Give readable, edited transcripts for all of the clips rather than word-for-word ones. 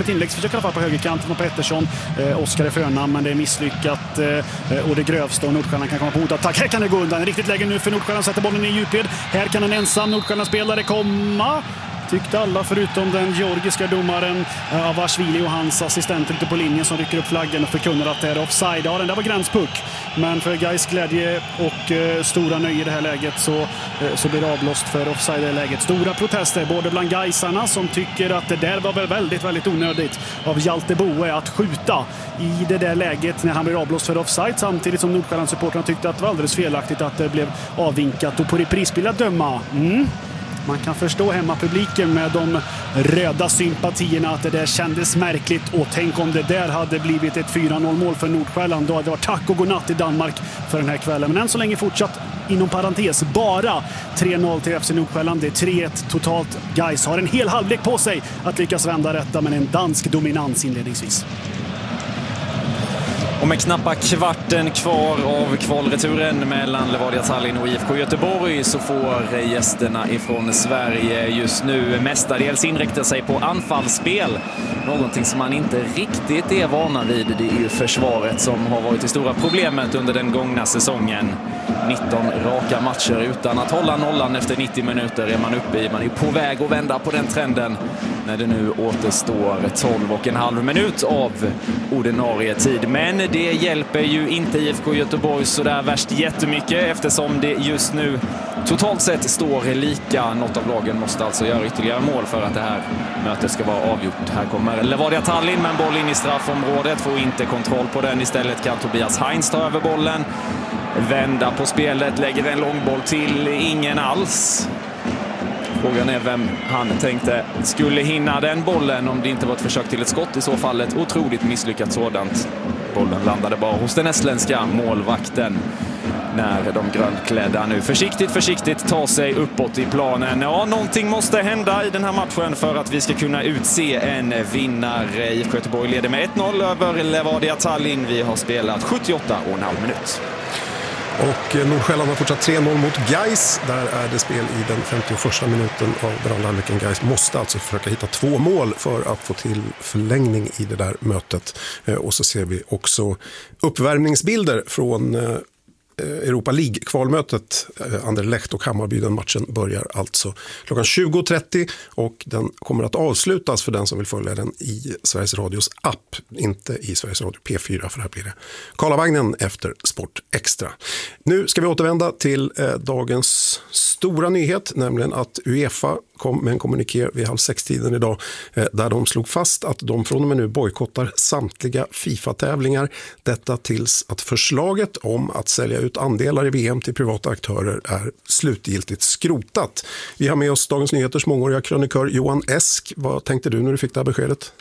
ett inläggsförsök i alla fall på högerkanten från Pettersson. Oskar är förnamn, men det är misslyckat. Och det grövsta, och Nordsjälland kan komma på motattack. Här kan det gå undan. Riktigt läge nu för Nordsjälland, sätter bollen i djupled. Här kan en ensam Nordsjälland-spelare komma. Tyckte alla förutom den georgiska domaren Avashvili och hans assistent ute på linjen som rycker upp flaggen och förkunnar att det är offside. Ja, den där var gränspuck. Men för Gais glädje och stora nöje i det här läget så blir det avblåst för offside i läget. Stora protester både bland Gaisarna som tycker att det där var väldigt, väldigt onödigt av Hjalte Boe att skjuta i det där läget när han blir avblåst för offside, samtidigt som Nordsjällandssupportrarna tyckte att det var alldeles felaktigt att det blev avvinkat. Och på reprisbild att döma man kan förstå hemmapubliken med de röda sympatierna att det där kändes märkligt, och tänk om det där hade blivit ett 4-0-mål för Nordsjälland, då hade det varit tack och godnatt i Danmark för den här kvällen. Men än så länge fortsatt inom parentes bara 3-0 till FC Nordsjälland. Det är 3-1 totalt. Gais har en hel halvlek på sig att lyckas vända detta, men en dansk dominans inledningsvis. Och med knappa kvarten kvar av kvalreturen mellan Levadia Tallinn och IFK Göteborg så får gästerna ifrån Sverige just nu mestadels inrikta sig på anfallsspel. Någonting som man inte riktigt är vana vid. Det är ju försvaret som har varit det stora problemet under den gångna säsongen. 19 raka matcher utan att hålla nollan efter 90 minuter är man uppe i. Man är på väg att vända på den trenden när det nu återstår 12,5 minut av ordinarie tid. Men det hjälper ju inte IFK Göteborg så där värst jättemycket eftersom det just nu totalt sett står lika. Något av lagen måste alltså göra ytterligare mål för att det här mötet ska vara avgjort. Här kommer Levadia Tallinn med en boll in i straffområdet, får inte kontroll på den. Istället kan Tobias Heinz ta över bollen, vända på spelet, lägger en långboll till ingen alls. Frågan är vem han tänkte skulle hinna den bollen om det inte var ett försök till ett skott, i så fall ett otroligt misslyckat sådant. Bollen landade bara hos den estländska målvakten när de grönklädda nu försiktigt tar sig uppåt i planen. Ja, någonting måste hända i den här matchen för att vi ska kunna utse en vinnare. IFK Göteborg leder med 1-0 över Levadia Tallinn. Vi har spelat 78,5 minut. Och Nordsjälland har fortsatt 3-0 mot Gais. Där är det spel i den 51:a minuten av den andra halvleken. Gais måste alltså försöka hitta 2 mål för att få till förlängning i det där mötet. Och så ser vi också uppvärmningsbilder från Europa League-kvalmötet. Anderlecht och Hammarby, den matchen börjar alltså klockan 20.30 och den kommer att avslutas för den som vill följa den i Sveriges Radios app, inte i Sveriges Radio P4, för här blir det Karlavagnen efter Sport Extra. Nu ska vi återvända till dagens stora nyhet, nämligen att UEFA kom med en kommuniké vid 5:30 idag där de slog fast att de från och med nu bojkottar samtliga FIFA-tävlingar. Detta tills att förslaget om att sälja ut andelar i VM till privata aktörer är slutgiltigt skrotat. Vi har med oss Dagens Nyheters mångåriga krönikör Johan Esk. Vad tänkte du när du fick det här beskedet?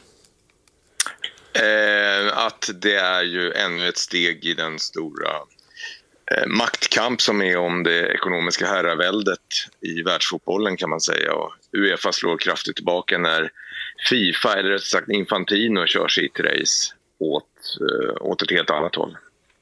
Att det är ju ännu ett steg i den stora maktkamp som är om det ekonomiska herraväldet i världsfotbollen, kan man säga. Och UEFA slår kraftigt tillbaka när FIFA, eller rätt sagt Infantino, kör sitt race åt ett helt annat håll.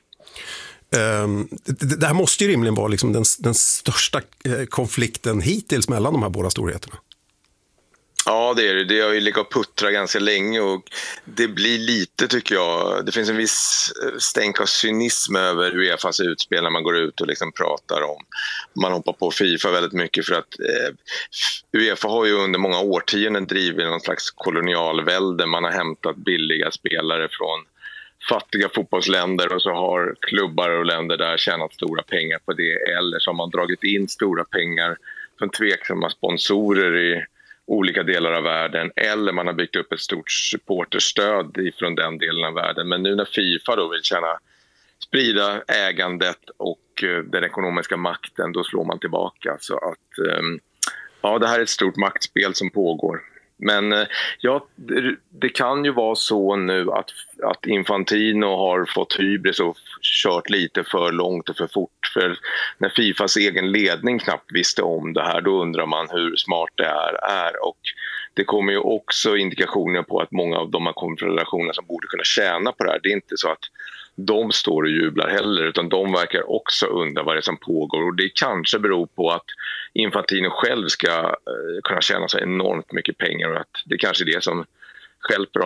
Det här måste ju rimligen vara liksom den största konflikten hittills mellan de här båda storheterna. Ja, det är det. Det har ju legat och puttrat ganska länge och det blir lite, tycker jag, det finns en viss stänk av cynism över UEFAs utspel när man går ut och liksom pratar om, man hoppar på FIFA väldigt mycket för att UEFA har ju under många årtionden drivit någon slags kolonialvälde. Man har hämtat billiga spelare från fattiga fotbollsländer och så har klubbar och länder där tjänat stora pengar på det, eller så har man dragit in stora pengar från tveksamma sponsorer i olika delar av världen, eller man har byggt upp ett stort supporterstöd från den delen av världen. Men nu när FIFA då vill sprida ägandet och den ekonomiska makten, då slår man tillbaka. Så att ja, det här är ett stort maktspel som pågår. Men ja, det kan ju vara så nu att Infantino har fått hybris och kört lite för långt och för fort. För när FIFAs egen ledning knappt visste om det här, då undrar man hur smart det är. Och det kommer ju också indikationer på att många av de här konfederationerna som borde kunna tjäna på det här, det är inte så att de står och jublar heller, utan de verkar också undra vad det är som pågår. Och det kanske beror på att Infantino själv ska kunna tjäna så enormt mycket pengar och att det kanske är det som stjälper